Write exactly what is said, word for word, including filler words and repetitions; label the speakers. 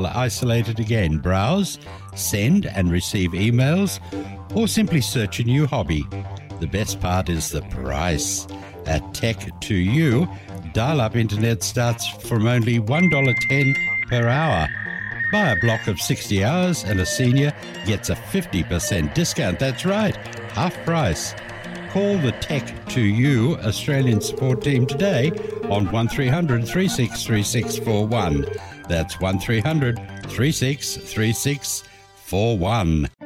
Speaker 1: feel isolated again, browse, send and receive emails, or simply search a new hobby. The best part is the price. At Tech to You, dial-up internet starts from only one dollar ten per hour. Buy a block of sixty hours and a senior gets a fifty percent discount. That's right, half price. Call the Tech to You Australian support team today on one three hundred, three six three six four one. That's one three hundred, three six three six four one.